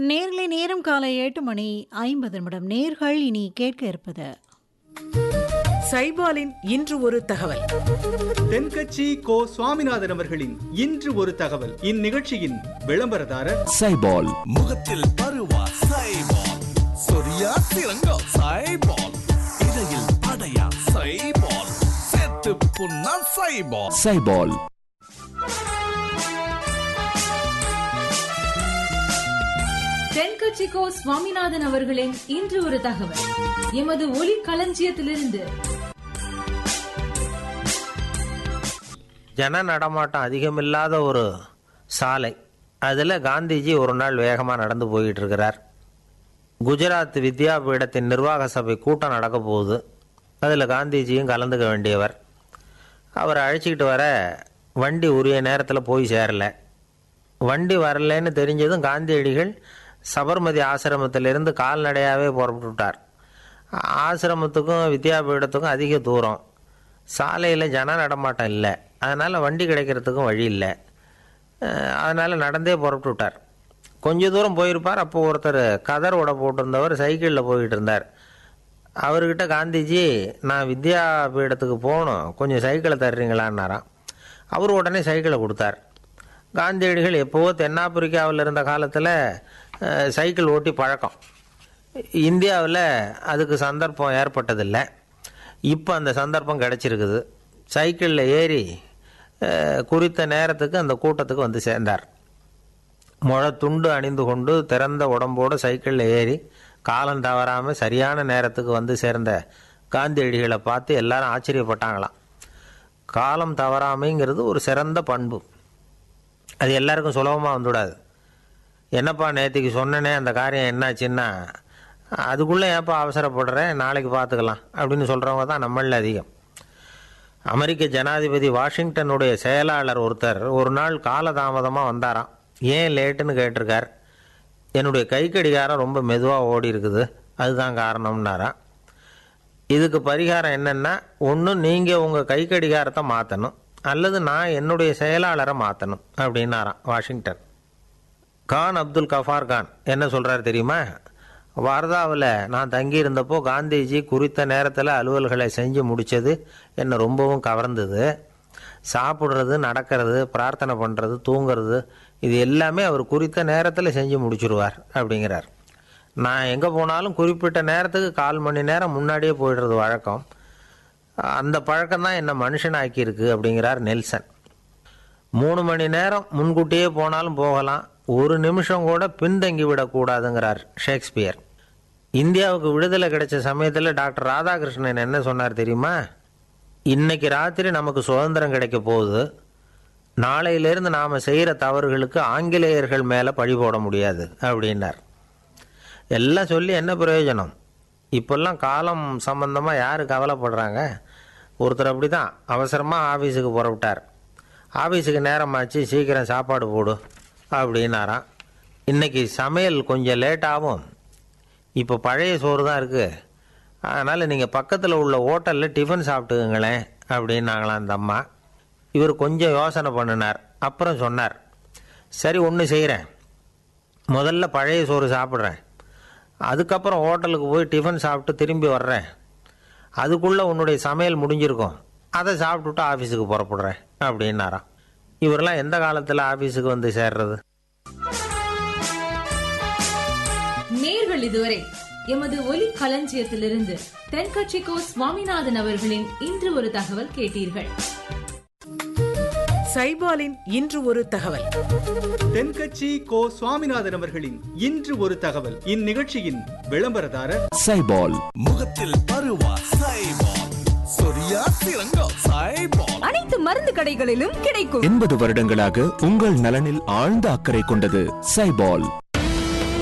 நேர்களை நேரம் காலை 8:50 நேர்கள் இனி கேட்க இருப்பது சைபாலின் இன்று ஒரு தகவல். தென்கட்சி கோ சுவாமிநாதன் அவர்களின் இன்று ஒரு தகவல். இந்நிகழ்ச்சியின் விளம்பரதாரர் சைபால். முகத்தில் பருவா சைபால், சொரியா சிறங்கா சைபால், இடையில் அடையா சைபால், செத்து புண்ணா சைபால். சைபால். தென்கட்சிக்கோ சுவாமிநாதன் அவர்களின் இன்று ஒரு தகவல். எமது ஒலி களஞ்சியத்திலிருந்து. ஜன நடமாட்டம் அதிகமில்லாத ஒரு சாலை, அதில் காந்திஜி ஒரு நாள் வேகமாக நடந்து போயிட்டு இருக்கிறார். குஜராத் வித்யாபீடத்தின் நிர்வாக சபை கூட்டம் நடக்க போகுது. அதில் காந்திஜியும் கலந்துக்க வேண்டியவர். அவரை அழைச்சிக்கிட்டு வர வண்டி உரிய நேரத்தில் போய் சேரலை. வண்டி வரலன்னு தெரிஞ்சதும் காந்தியடிகள் சபர்மதி ஆசிரமத்திலிருந்து கால்நடையாகவே புறப்பட்டு விட்டார். ஆசிரமத்துக்கும் வித்யாபீடத்துக்கும் அதிக தூரம், சாலையில் ஜன நடமாட்டம் இல்லை, அதனால் வண்டி கிடைக்கிறதுக்கும் வழி இல்லை. அதனால் நடந்தே புறப்பட்டு விட்டார். கொஞ்சம் தூரம் போயிருப்பார். அப்போ ஒருத்தர் கதர் உடை போட்டிருந்தவர் சைக்கிளில் போய்கிட்டு இருந்தார். அவர்கிட்ட காந்திஜி, நான் வித்யாபீடத்துக்கு போகணும், கொஞ்சம் சைக்கிளை தர்றீங்களான்னாராம். அவர் உடனே சைக்கிளை கொடுத்தார். காந்தியடிகள் எப்போவோ தென்னாப்பிரிக்காவில் இருந்த காலத்தில் சைக்கிள் ஓட்டி பழக்கம். இந்தியாவில் அதுக்கு சந்தர்ப்பம் ஏற்பட்டதில்லை. இப்போ அந்த சந்தர்ப்பம் கிடச்சிருக்குது. சைக்கிளில் ஏறி குறித்த நேரத்துக்கு அந்த கூட்டத்துக்கு வந்து சேர்ந்தார். முழத்துண்டு அணிந்து கொண்டு திறந்த உடம்போடு சைக்கிளில் ஏறி காலம் தவறாமல் சரியான நேரத்துக்கு வந்து சேர்ந்த காந்தியடிகளை பார்த்து எல்லாரும் ஆச்சரியப்பட்டாங்களாம். காலம் தவறாமைங்கிறது ஒரு சிறந்த பண்பு. அது எல்லாருக்கும் சுலபமாக வந்துவிடாது. என்னப்பா நேற்றுக்கு சொன்னனே அந்த காரியம் என்னாச்சுன்னா, அதுக்குள்ளே ஏன்ப்பா அவசரப்படுறேன், நாளைக்கு பார்த்துக்கலாம் அப்படின்னு சொல்கிறவங்க தான் நம்மளில் அதிகம். அமெரிக்க ஜனாதிபதி வாஷிங்டனுடைய செயலாளர் ஒருத்தர் ஒரு நாள் காலதாமதமாக வந்தாராம். ஏன் லேட்டுன்னு கேட்டிருக்கார். என்னுடைய கை கடிகாரம் ரொம்ப மெதுவாக ஓடி இருக்குது, அதுதான் காரணம்னாராம். இதுக்கு பரிகாரம் என்னென்னா, ஒன்று நீங்கள் உங்கள் கை கடிகாரத்தை மாற்றணும், அல்லது நான் என்னுடைய செயலாளரை மாற்றணும் அப்படின்னாராம் வாஷிங்டன். கான் அப்துல் கஃபார் கான் என்ன சொல்கிறார் தெரியுமா? வார்தாவில் நான் தங்கியிருந்தப்போ காந்திஜி குறித்த நேரத்தில் அலுவல்களை செஞ்சு முடித்தது என்னை ரொம்பவும் கவர்ந்தது. சாப்பிட்றது, நடக்கிறது, பிரார்த்தனை பண்ணுறது, தூங்கிறது, இது எல்லாமே அவர் குறித்த நேரத்தில் செஞ்சு முடிச்சுடுவார் அப்படிங்கிறார். நான் எங்கே போனாலும் குறிப்பிட்ட நேரத்துக்கு 1/4 மணி நேரம் முன்னாடியே போயிடுறது வழக்கம். அந்த பழக்கம்தான் என்னை மனுஷனாக்கியிருக்கு அப்படிங்கிறார் நெல்சன். 3 மணி நேரம் முன்கூட்டியே போனாலும் போகலாம், 1 நிமிஷம் கூட பின்தங்கி விடக்கூடாதுங்கிறார் ஷேக்ஸ்பியர். இந்தியாவுக்கு விடுதலை கிடைச்ச சமயத்தில் டாக்டர் ராதாகிருஷ்ணன் என்ன சொன்னார் தெரியுமா? இன்னைக்கு ராத்திரி நமக்கு சுதந்திரம் கிடைக்க போகுது, நாளையிலேருந்து நாம் செய்கிற தவறுகளுக்கு ஆங்கிலேயர்கள் மேலே பழி போட முடியாது அப்படின்னார். எல்லாம் சொல்லி என்ன பிரயோஜனம்? இப்போல்லாம் காலம் சம்பந்தமாக யார் கவலைப்படுறாங்க? ஒருத்தர் அப்படி தான் அவசரமாக ஆஃபீஸுக்கு புறப்பட்டார். ஆஃபீஸுக்கு நேரமாச்சு, சீக்கிரம் சாப்பாடு போடு அப்படின்னாராம். இன்றைக்கி சமையல் கொஞ்சம் லேட்டாகும், இப்போ பழைய சோறு தான் இருக்குது, அதனால் நீங்கள் பக்கத்தில் உள்ள ஹோட்டலில் டிஃபன் சாப்பிட்டுக்குங்களேன் அப்படின்னாங்களாம் அந்த அம்மா. இவர் கொஞ்சம் யோசனை பண்ணினார். அப்புறம் சொன்னார், சரி ஒன்று செய்கிறேன், முதல்ல பழைய சோறு சாப்பிட்றேன், அதுக்கப்புறம் ஹோட்டலுக்கு போய் டிஃபன் சாப்பிட்டு திரும்பி வர்றேன், அதுக்குள்ளே உன்னுடைய சமையல் முடிஞ்சிருக்கும், அதை சாப்பிட்டுட்டு ஆஃபீஸுக்கு புறப்படுறேன் அப்படின்னாராம். இவரெல்லாம் எந்த காலத்தில் ஆஃபீஸுக்கு வந்து சேர்றது? நேர்கள் இதுவரை எமது ஒலி களஞ்சியத்திலிருந்து தென்கட்சிக்கோ சுவாமிநாதன் அவர்களின் இன்று ஒரு தகவல் கேட்டீர்கள். சைபாலின் இன்று ஒரு தகவல். தென்கட்சி கோ சுவாமிநாதன் அவர்களின் இன்று ஒரு தகவல். இந்நிகழ்ச்சியின் விளம்பரதாரர் சைபால். முகத்தில் பருவா சைபால், சொரியா சிறங்கா சைபால். அனைத்து மருந்து கடைகளிலும் கிடைக்கும். 80 வருடங்களாக உங்கள் நலனில் ஆழ்ந்த அக்கறை கொண்டது சைபால்.